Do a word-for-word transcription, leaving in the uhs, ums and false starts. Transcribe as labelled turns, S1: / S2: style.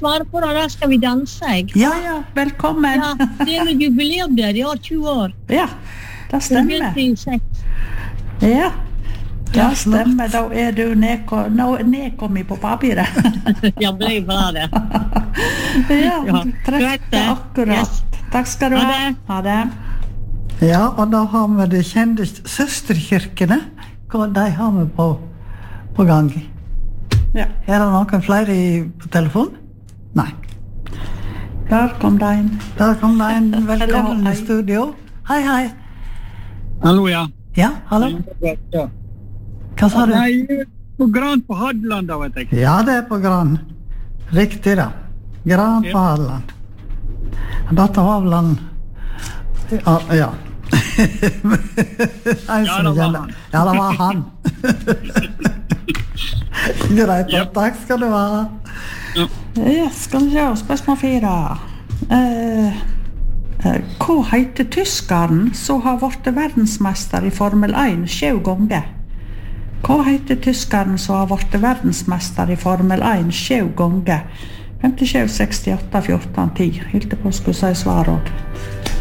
S1: svare på det, da skal vi danse, jeg.
S2: Ja, ja, velkommen.
S1: Ja, det er jo jubileum der, de har tjue år.
S2: Ja, det stemmer.
S1: Det er seks.
S2: Ja, det stemmer. Da er du nedkommet på papiret.
S1: Ja, det er bra det.
S2: Ja,
S1: Ja,
S2: treffer
S1: greit,
S2: akkurat.
S1: yes.
S2: Takk skal du
S1: Ha
S2: ha.
S1: det.
S2: Ha det.
S3: Ja, og da har vi de kjente søsterkirkene. Hva de har vi på, på gang.
S2: Ja,
S3: Er det noen flere i, på telefon? Nei.
S2: der kom det inn.
S3: Der kom det en velkommen
S2: Hallo,
S3: i
S2: hei.
S3: studio. Hei, hei.
S4: Hallo, ja.
S3: Ja, hallo.
S4: Ja.
S3: Hva sa du?
S4: Nei, på Gran på Hadeland, da, vet jeg.
S3: Ja, det er på Gran. Riktig da. Gran på
S4: Ja.
S3: Hadeland. Dette var vel han... Ja, ja. En
S4: Ja,
S3: som
S4: det var
S3: kjenner-
S4: han.
S3: Ja, det var han. Greit,
S4: Ja.
S3: takk skal du ha.
S2: Ja, skal vi se, spørsmål fire. Eh, eh, hva heter tyskeren som har vært verdensmester i Formel én sju ganger? Hva heter tyskeren som har vært verdensmester i Formel én sju ganger? femtisju, sekstiåtte, fjorten, ti. Hilde på skulle si svar også.